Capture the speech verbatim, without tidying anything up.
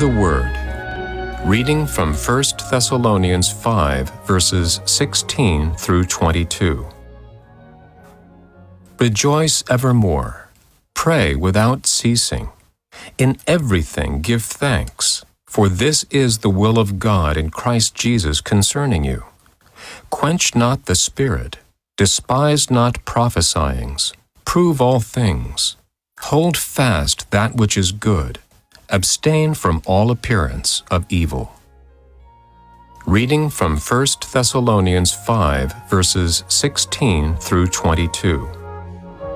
the Word. Reading from First Thessalonians five, verses sixteen through twenty-two. Rejoice evermore. Pray without ceasing. In everything give thanks, for this is the will of God in Christ Jesus concerning you. Quench not the Spirit, despise not prophesyings, prove all things. Hold fast that which is good. Abstain from all appearance of evil. Reading from First Thessalonians five, verses sixteen through twenty-two.